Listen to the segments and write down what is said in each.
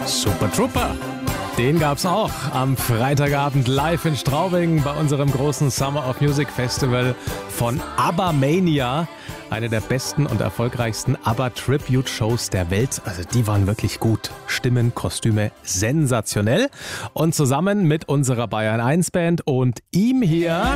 Super Trooper. Den gab's auch am Freitagabend live in Straubing bei unserem großen Summer of Music Festival von ABBA-Mania. Eine der besten und erfolgreichsten ABBA-Tribute-Shows der Welt. Also die waren wirklich gut. Stimmen, Kostüme, sensationell. Und zusammen mit unserer Bayern 1 Band und ihm hier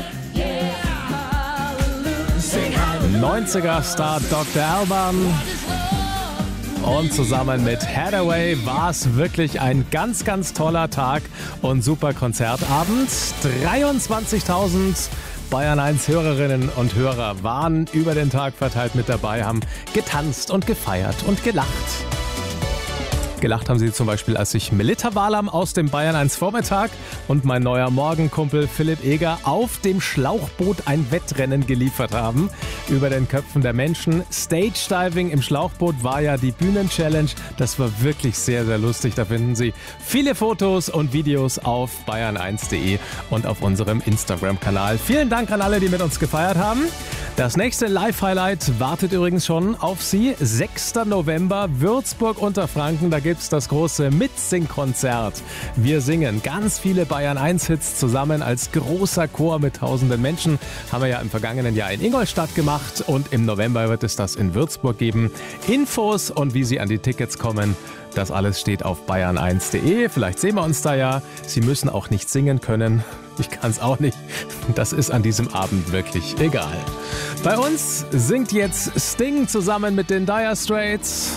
90er-Star Dr. Alban. Und zusammen mit Hathaway war es wirklich ein ganz, ganz toller Tag und super Konzertabend. 23.000 Bayern 1 Hörerinnen und Hörer waren über den Tag verteilt mit dabei, haben getanzt und gefeiert und gelacht. Gelacht haben sie zum Beispiel, als sich Melitta Walam aus dem Bayern 1 Vormittag und mein neuer Morgenkumpel Philipp Eger auf dem Schlauchboot ein Wettrennen geliefert haben. Über den Köpfen der Menschen. Stage Diving im Schlauchboot war ja die Bühnenchallenge. Das war wirklich sehr, sehr lustig. Da finden Sie viele Fotos und Videos auf bayern1.de und auf unserem Instagram-Kanal. Vielen Dank an alle, die mit uns gefeiert haben. Das nächste Live-Highlight wartet übrigens schon auf Sie. 6. November, Würzburg unter Franken. Da gibt's das große Mitsing-Konzert. Wir singen ganz viele Bayern 1-Hits zusammen als großer Chor mit tausenden Menschen. Haben wir ja im vergangenen Jahr in Ingolstadt gemacht und im November wird es das in Würzburg geben. Infos und wie Sie an die Tickets kommen, das alles steht auf bayern1.de. Vielleicht sehen wir uns da ja. Sie müssen auch nicht singen können. Ich kann es auch nicht. Das ist an diesem Abend wirklich egal. Bei uns singt jetzt Sting zusammen mit den Dire Straits.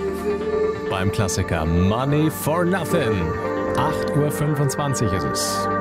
Beim Klassiker Money for Nothing. 8:25 Uhr ist es.